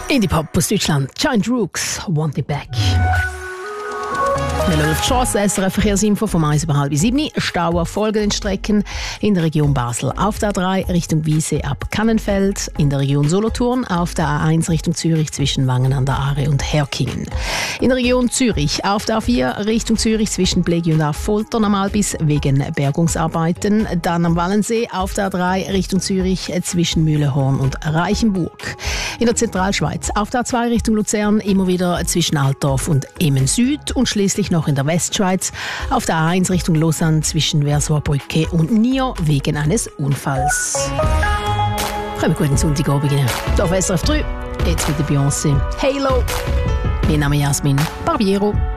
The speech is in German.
Indie-Pop aus Deutschland. Giant Rooks, Want It Back. Wir schauen auf die Strasse, SRF Verkehrsinfo vom 1 über halb 7. Stau auf folgenden Strecken in der Region Basel. Auf der A3 Richtung Wiese ab Kannenfeld, in der Region Solothurn, auf der A1 Richtung Zürich zwischen Wangen an der Aare und Herkingen. In der Region Zürich auf der A4 Richtung Zürich zwischen Blegi und Affoltern am Albis wegen Bergungsarbeiten. Dann am Wallensee auf der A3 Richtung Zürich zwischen Mühlehorn und Reichenburg. In der Zentralschweiz auf der A2 Richtung Luzern immer wieder zwischen Altdorf und Emmen Süd und schließlich noch in der Westschweiz auf der A1 Richtung Lausanne zwischen Versoix-Brücke und Nier wegen eines Unfalls. Einen guten Sonntagabend. Hier auf SRF 3, jetzt mit der Beyoncé. Halo. Mein Name ist Jasmin Barbiero.